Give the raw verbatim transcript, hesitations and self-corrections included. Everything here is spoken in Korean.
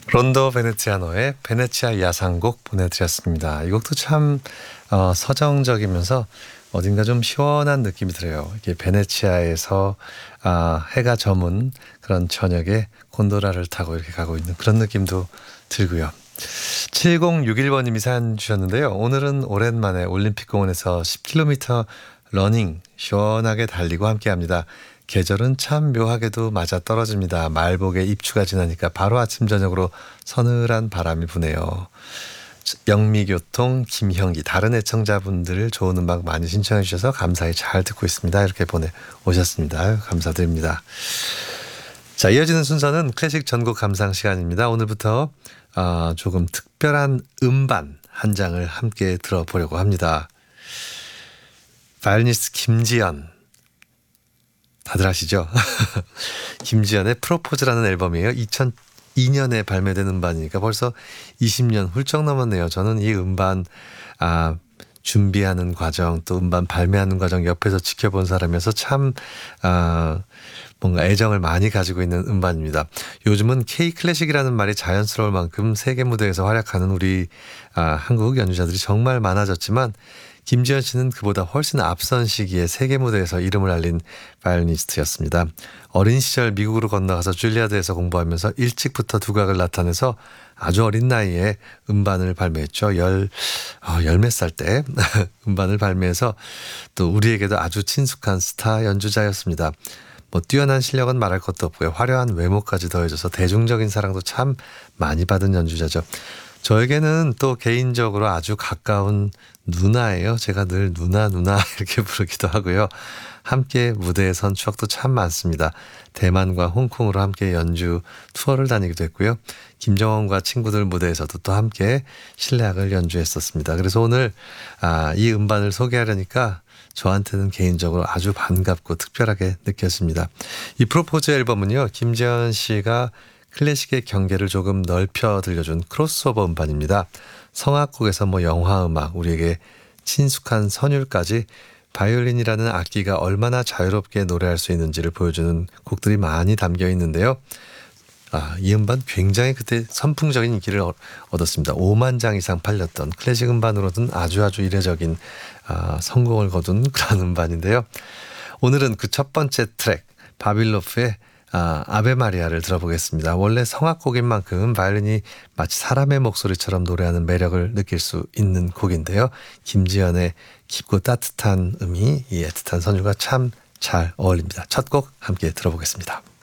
론도 베네치아노의 베네치아 야상곡 보내드렸습니다. 이 곡도 참 어, 서정적이면서 어딘가 좀 시원한 느낌이 들어요. 이게 베네치아에서 아, 해가 저문 그런 저녁에 곤도라를 타고 이렇게 가고 있는 그런 느낌도 들고요. 칠공육일 번님이 사연 주셨는데요. 오늘은 오랜만에 올림픽공원에서 십 킬로미터 러닝 시원하게 달리고 함께합니다. 계절은 참 묘하게도 맞아 떨어집니다. 말복에 입추가 지나니까 바로 아침 저녁으로 서늘한 바람이 부네요. 영미교통 김형기 다른 애청자분들 좋은 음악 많이 신청해 주셔서 감사히 잘 듣고 있습니다. 이렇게 보내오셨습니다. 감사드립니다. 자, 이어지는 순서는 클래식 전곡 감상 시간입니다. 오늘부터 어, 조금 특별한 음반 한 장을 함께 들어보려고 합니다. 바이올리니스트 김지연 다들 아시죠? 김지연의 프로포즈라는 앨범이에요. 이천이 년에 발매된 음반이니까 벌써 이십 년 훌쩍 넘었네요. 저는 이 음반 아, 준비하는 과정 또 음반 발매하는 과정 옆에서 지켜본 사람이어서 참 아, 뭔가 애정을 많이 가지고 있는 음반입니다. 요즘은 K-클래식이라는 말이 자연스러울 만큼 세계 무대에서 활약하는 우리 아, 한국 연주자들이 정말 많아졌지만 김지연 씨는 그보다 훨씬 앞선 시기에 세계 무대에서 이름을 알린 바이올리니스트였습니다. 어린 시절 미국으로 건너가서 줄리아드에서 공부하면서 일찍부터 두각을 나타내서 아주 어린 나이에 음반을 발매했죠. 열, 어, 열 몇 살 때 음반을 발매해서 또 우리에게도 아주 친숙한 스타 연주자였습니다. 뭐 뛰어난 실력은 말할 것도 없고요. 화려한 외모까지 더해져서 대중적인 사랑도 참 많이 받은 연주자죠. 저에게는 또 개인적으로 아주 가까운 누나예요. 제가 늘 누나 누나 이렇게 부르기도 하고요. 함께 무대에 선 추억도 참 많습니다. 대만과 홍콩으로 함께 연주 투어를 다니기도 했고요. 김정원과 친구들 무대에서도 또 함께 실내악을 연주했었습니다. 그래서 오늘 아, 이 음반을 소개하려니까 저한테는 개인적으로 아주 반갑고 특별하게 느껴집니다. 이 프로포즈 앨범은요. 김재현 씨가 클래식의 경계를 조금 넓혀 들려준 크로스오버 음반입니다. 성악곡에서 뭐 영화음악, 우리에게 친숙한 선율까지 바이올린이라는 악기가 얼마나 자유롭게 노래할 수 있는지를 보여주는 곡들이 많이 담겨 있는데요. 아, 이 음반 굉장히 그때 선풍적인 인기를 얻었습니다. 오만 장 이상 팔렸던 클래식 음반으로는 아주 아주 이례적인 아, 성공을 거둔 그런 음반인데요. 오늘은 그 첫 번째 트랙 바빌로프의 아, 아베 마리아를 들어보겠습니다. 원래 성악곡인 만큼 바이올린이 마치 사람의 목소리처럼 노래하는 매력을 느낄 수 있는 곡인데요. 김지연의 깊고 따뜻한 음이 이 애틋한 선율과 참 잘 어울립니다. 첫 곡 함께 들어보겠습니다.